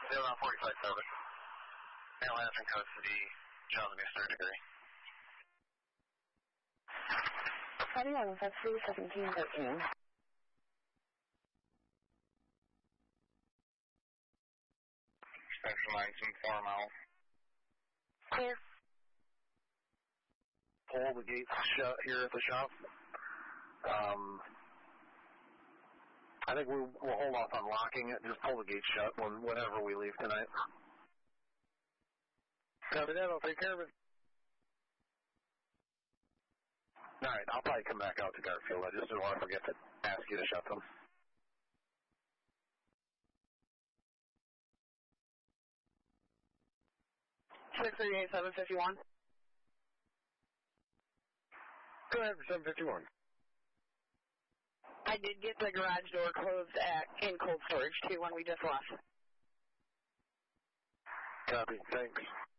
Still on 45 service. Atlanta from Coast City, John Lemieux, third degree. 4153-1713. Extension line, some 4 miles. Clear. Pull the gates shut here at the shop. I think we'll hold off on locking it. Just pull the gate shut whenever we leave tonight. Copy that. I'll take care of it. All right. I'll probably come back out to Garfield. I just didn't want to forget to ask you to shut them. Six 751. Go ahead for 751. I did get the garage door closed in cold storage, too, when we just left. Copy. Thanks.